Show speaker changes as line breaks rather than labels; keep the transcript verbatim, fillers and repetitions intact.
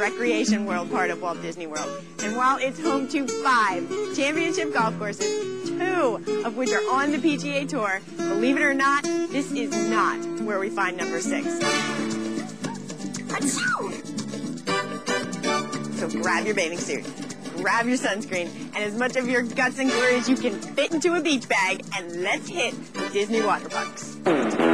Recreation World part of Walt Disney World. And while it's home to five championship golf courses, two of which are on the P G A Tour, believe it or not, this is not where we find number six. So grab your bathing suit, grab your sunscreen, and as much of your guts and glory as you can fit into a beach bag, and let's hit the Disney water parks.